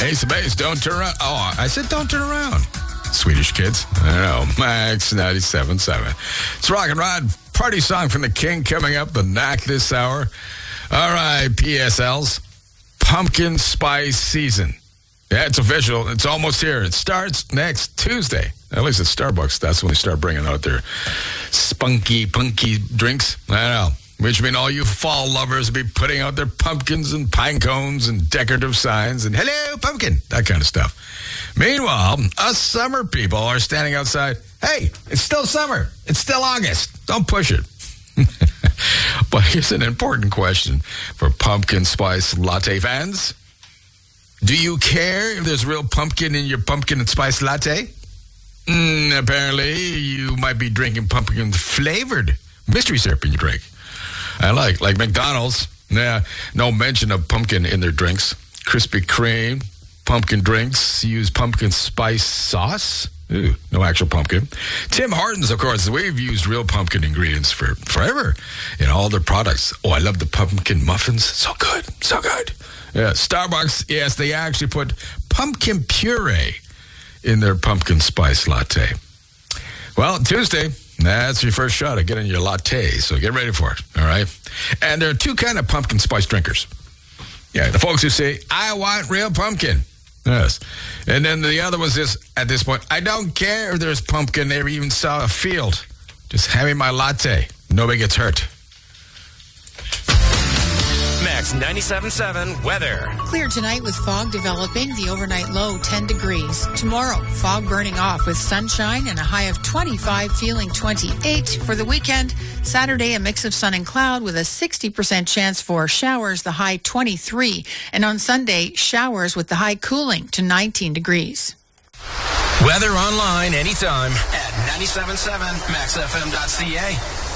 Ace of Base, don't turn around. Oh, I said don't turn around. Swedish kids. I know. Max 97.7. It's Rock and Rod. Party song from the King coming up. The Knack this hour. All right, PSLs. Pumpkin spice season. Yeah, it's official. It's almost here. It starts next Tuesday. At least at Starbucks. That's when they start bringing out their spunky, punky drinks. I know. Which means all you fall lovers will be putting out their pumpkins and pine cones and decorative signs and hello, pumpkin, that kind of stuff. Meanwhile, us summer people are standing outside. Hey, it's still summer. It's still August. Don't push it. But here's an important question for pumpkin spice latte fans. Do you care if there's real pumpkin in your pumpkin and spice latte? Apparently, you might be drinking pumpkin flavored mystery syrup in your drink. I like McDonald's. Yeah, no mention of pumpkin in their drinks. Krispy Kreme, pumpkin drinks use pumpkin spice sauce. Ooh, no actual pumpkin. Tim Hortons, of course, we've used real pumpkin ingredients for forever in all their products. Oh, I love the pumpkin muffins. So good, so good. Yeah, Starbucks, yes, they actually put pumpkin puree in their pumpkin spice latte. Well, Tuesday, that's your first shot at getting your latte, so get ready for it, all right? And there are two kind of pumpkin spice drinkers. Yeah, the folks who say, I want real pumpkin. Yes. And then the other was this, at this point, I don't care if there's pumpkin, never even saw a field. Just hand me my latte. Nobody gets hurt. Max 97.7 weather. Clear tonight with fog developing, the overnight low 10 degrees. Tomorrow, fog burning off with sunshine and a high of 25, feeling 28. For the weekend, Saturday, a mix of sun and cloud with a 60% chance for showers, the high 23. And on Sunday, showers with the high cooling to 19 degrees. Weather online anytime at 97.7maxfm.ca.